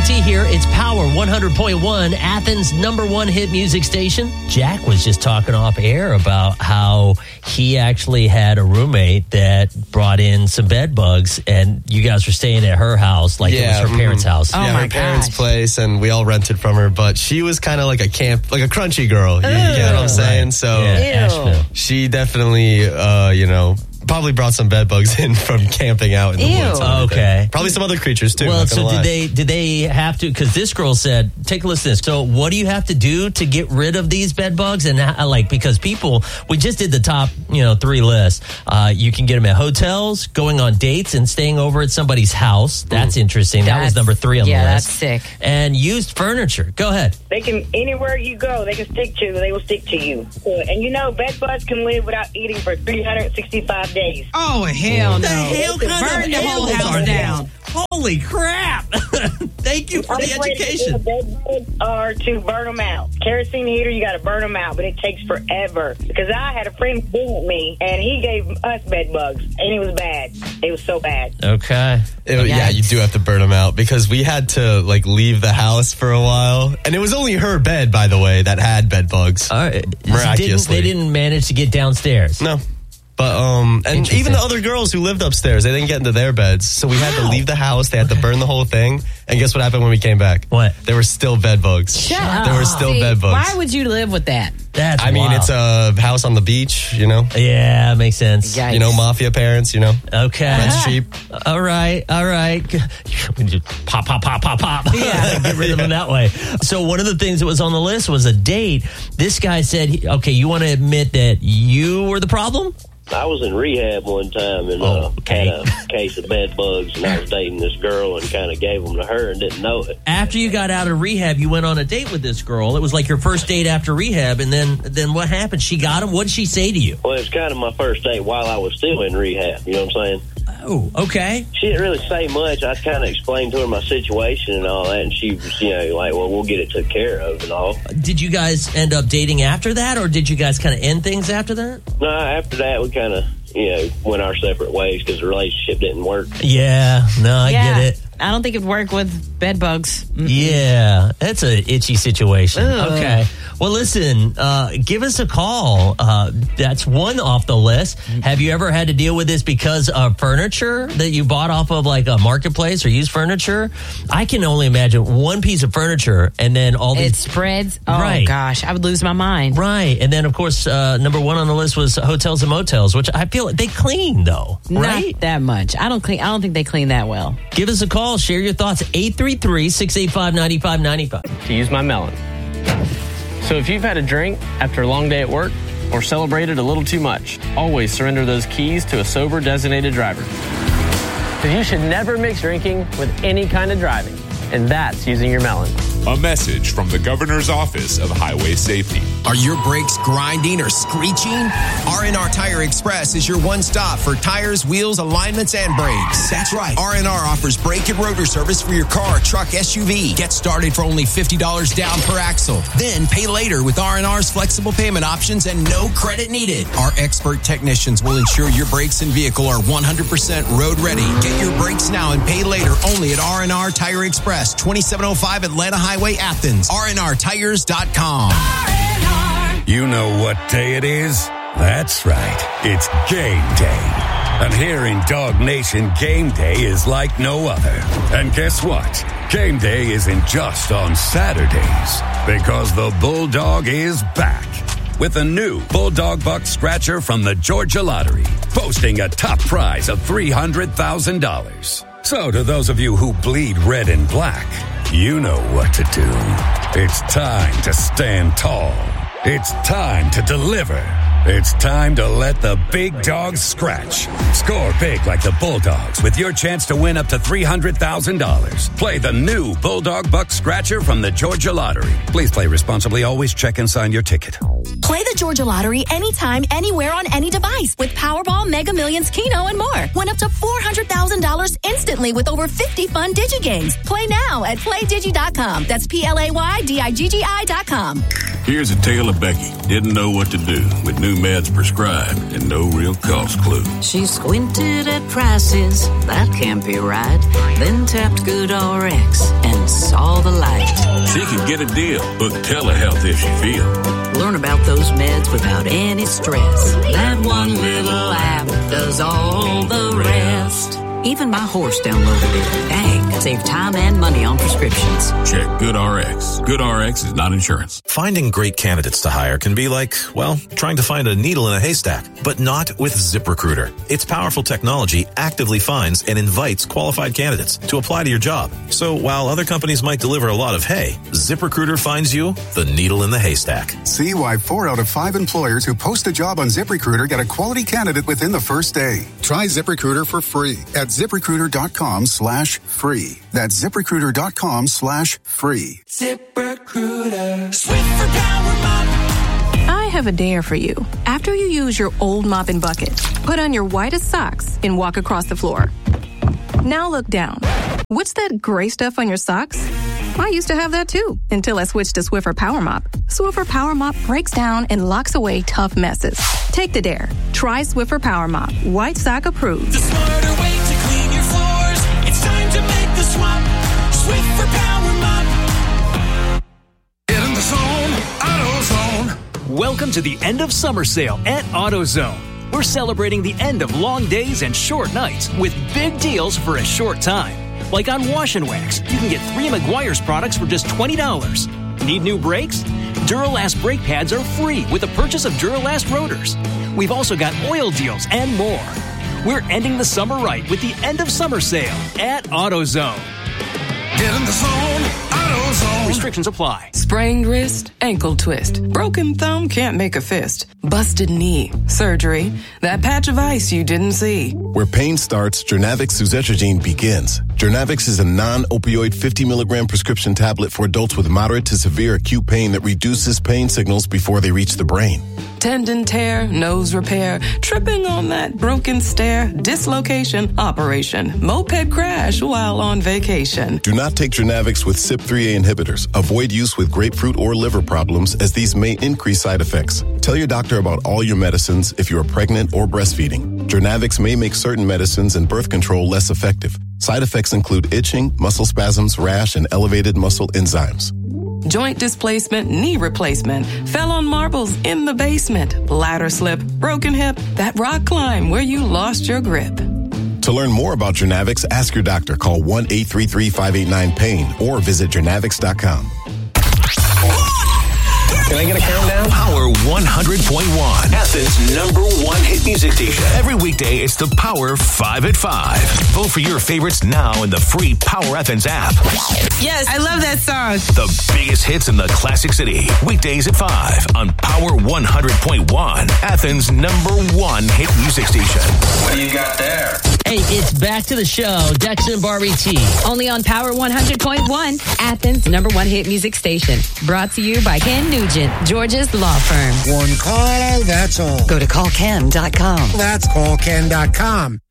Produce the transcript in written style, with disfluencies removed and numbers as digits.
KT here. It's Power 100.1, Athens' #1 hit music station. Jack was just talking off air about how he actually had a roommate that brought in some bed bugs, and you guys were staying at her house, like it was her parents' house. Oh, her parents' place, and we all rented from her. But she was kind of like a crunchy girl. You get what I'm saying? Right. So she definitely, probably brought some bed bugs in from camping out in the woods. Okay. Probably some other creatures too. Well, so did they have to, because this girl said, take a listen to this. So what do you have to do to get rid of these bed bugs? And because people, we just did the top, 3 lists. You can get them at hotels, going on dates, and staying over at somebody's house. That's interesting. That was number 3 on the list. Yeah, that's sick. And used furniture. Go ahead. They can, anywhere you go, they will stick to you. And bed bugs can live without eating for 365 days. Oh, hell no. The hell kind Burn of the whole house down. Holy crap. Thank you for the education. Bed bugs are to burn them out. Kerosene heater, you got to burn them out, but it takes forever. Because I had a friend visit me, and he gave us bed bugs, and it was bad. It was so bad. Okay. Yeah, you do have to burn them out, because we had to leave the house for a while, and it was only her bed, by the way, that had bed bugs. Miraculously, They didn't manage to get downstairs. No. But and even the other girls who lived upstairs, they didn't get into their beds, so we had to leave the house. They had to burn the whole thing. And guess what happened when we came back? What? There were still bed bugs. Shut up. There were still bed bugs. Why would you live with that? That's I mean, wild. it's a house on the beach, Yeah, makes sense. Yikes. Mafia parents, Okay. Rent's cheap. All right. Just pop. Yeah. Get rid of them that way. So one of the things that was on the list was a date. This guy said, okay, you want to admit that you were the problem? I was in rehab one time and had a case of bed bugs, and I was dating this girl and kind of gave them to her and didn't know it. After you got out of rehab, you went on a date with this girl. It was like your first date after rehab, and then what happened? She got him. What did she say to you? Well, it was kind of my first date while I was still in rehab, you know what I'm saying? Oh, okay. She didn't really say much. I kind of explained to her my situation and all that, and she was, well, we'll get it took care of and all. Did you guys end up dating after that, or did you guys kind of end things after that? No, after that, we kind of, went our separate ways because the relationship didn't work. Yeah, no, I get it. I don't think it'd work with bed bugs. Mm-mm. Yeah, that's an itchy situation. Ugh. Okay. Well, listen, give us a call. That's one off the list. Have you ever had to deal with this because of furniture that you bought off of a marketplace or used furniture? I can only imagine one piece of furniture and then all these... It spreads. Oh, right. Gosh, I would lose my mind. Right. And then, of course, number 1 on the list was hotels and motels, which I feel like they clean, though. Right? Not that much. I don't think they clean that well. Give us a call. Share your thoughts. 833-685-9595. To use my melon. So if you've had a drink after a long day at work or celebrated a little too much, always surrender those keys to a sober designated driver. Because you should never mix drinking with any kind of driving, and that's using your melon. A message from the Governor's Office of Highway Safety. Are your brakes grinding or screeching? R&R Tire Express is your one stop for tires, wheels, alignments, and brakes. That's right. R&R offers brake and rotor service for your car, truck, SUV. Get started for only $50 down per axle. Then pay later with R&R's flexible payment options and no credit needed. Our expert technicians will ensure your brakes and vehicle are 100% road ready. Get your brakes now and pay later only at R&R Tire Express, 2705 Atlanta Highway, Athens. RNRTires.com. You know what day it is? That's right. It's game day. And here in Dog Nation, game day is like no other. And guess what? Game day isn't just on Saturdays, because the Bulldog is back with a new Bulldog Buck Scratcher from the Georgia Lottery, boasting a top prize of $300,000. So to those of you who bleed red and black, you know what to do. It's time to stand tall. It's time to deliver. It's time to let the big dogs scratch. Score big like the Bulldogs with your chance to win up to $300,000. Play the new Bulldog Buck Scratcher from the Georgia Lottery. Please play responsibly. Always check and sign your ticket. Play the Georgia Lottery anytime, anywhere on any device with Powerball, Mega Millions, Keno, and more. Win up to $400,000 instantly with over 50 fun DigiGames. Play now at PlayDigi.com. That's PlayDigi.com. Here's a tale of Becky. Didn't know what to do with new meds prescribed and no real cost clue. She squinted at prices, that can't be right. Then tapped GoodRx and saw the light. She could get a deal. Book telehealth if she feels. Learn about those meds without any stress. That one little app does all the rest. Even my horse downloaded it. Dang, save time and money on prescriptions. Check GoodRx. GoodRx is not insurance. Finding great candidates to hire can be like, well, trying to find a needle in a haystack, but not with ZipRecruiter. Its powerful technology actively finds and invites qualified candidates to apply to your job. So while other companies might deliver a lot of hay, ZipRecruiter finds you the needle in the haystack. See why 4 out of 5 employers who post a job on ZipRecruiter get a quality candidate within the first day. Try ZipRecruiter for free at ZipRecruiter.com/free. That's ZipRecruiter.com/free. ZipRecruiter. Swift for Power Mop. I have a dare for you. After you use your old mop and bucket, put on your whitest socks and walk across the floor. Now look down. What's that gray stuff on your socks? I used to have that too, until I switched to Swiffer Power Mop. Swiffer Power Mop breaks down and locks away tough messes. Take the dare. Try Swiffer Power Mop. White sock approved. The smarter way to clean your floors. It's time to make the swap. Swiffer Power Mop. Get in the zone, AutoZone. Welcome to the end of summer sale at AutoZone. We're celebrating the end of long days and short nights with big deals for a short time. Like on Wash and Wax, you can get 3 Meguiar's products for just $20. Need new brakes? Duralast brake pads are free with the purchase of Duralast rotors. We've also got oil deals and more. We're ending the summer right with the end of summer sale at AutoZone. Get in the zone, AutoZone. Restrictions apply. Sprained wrist, ankle twist. Broken thumb, can't make a fist. Busted knee, surgery. That patch of ice you didn't see. Where pain starts, Jernavix suzetrigine begins. Jernavix is a non-opioid 50 milligram prescription tablet for adults with moderate to severe acute pain that reduces pain signals before they reach the brain. Tendon tear, nose repair, tripping on that broken stair, dislocation, operation, moped crash while on vacation. Do not take Jernavix with CYP3A inhibitors. Avoid use with grapefruit or liver problems as these may increase side effects. Tell your doctor about all your medicines if you are pregnant or breastfeeding. Jernavix may make certain medicines and birth control less effective. Side effects include itching, muscle spasms, rash, and elevated muscle enzymes. Joint displacement, knee replacement, fell on marbles in the basement, ladder slip, broken hip, that rock climb where you lost your grip. To learn more about Jernavix, ask your doctor. Call 1-833-589-PAIN or visit Jernavix.com. Can I get a countdown? Power 100.1, Athens' #1 hit music station. Every weekday, it's the Power 5 at 5. Vote for your favorites now in the free Power Athens app. Yes, I love that song. The biggest hits in the Classic City. Weekdays at 5 on Power 100.1, Athens' #1 hit music station. What do you got there? Hey, it's back to the show. Dex and Barbie T. Only on Power 100.1, Athens' #1 hit music station. Brought to you by Ken Nugent, Georgia's law firm. One call, that's all. Go to callken.com. That's callken.com.